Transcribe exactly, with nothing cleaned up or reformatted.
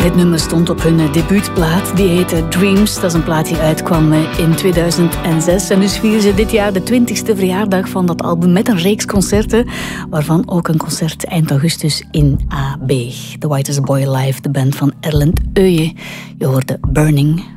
Dit nummer stond op hun debuutplaat. Die heette Dreams. Dat is een plaat die uitkwam in tweeduizend zes. En dus vieren ze dit jaar de twintigste verjaardag van dat album met een reeks concerten, waarvan ook een concert eind augustus in A B. The Whitest Boy Live, de band van Erlend Øye. Je hoorde Burning